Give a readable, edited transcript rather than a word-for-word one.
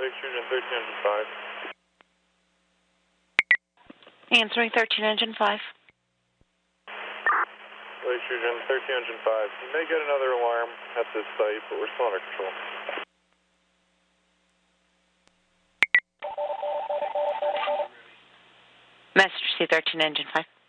Lake Fusion 13 Engine 5. Answering 13 Engine 5. Lake Fusion 13 Engine 5. You may get another alarm at this site, but we're still under control. Message C 13 Engine 5.